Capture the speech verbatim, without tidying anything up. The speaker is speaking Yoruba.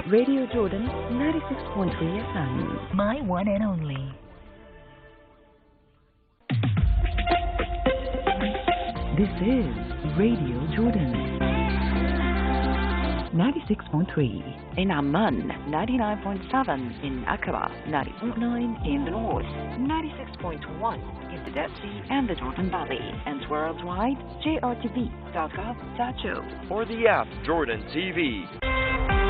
Radio Jordan ninety-six point three F M. My one and only. This is Radio Jordan ninety-six point three. In Amman, ninety-nine point seven. In Aqaba, ninety point nine. In the north, ninety-six point one. In the Dead Sea and the Jordan Valley. And worldwide, j r t v dot gov dot u. Or the app Jordan T V.